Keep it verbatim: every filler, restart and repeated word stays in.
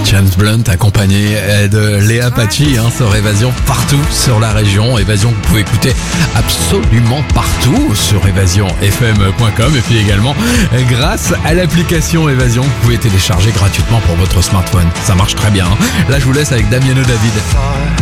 James Blunt accompagné de Léa Pachi hein, sur Évasion partout sur la région. Évasion que vous pouvez écouter absolument partout sur évasion f m point com et puis également grâce à l'application Évasion que vous pouvez télécharger gratuitement pour votre smartphone. Ça marche très bien. Là je vous laisse avec Damiano David.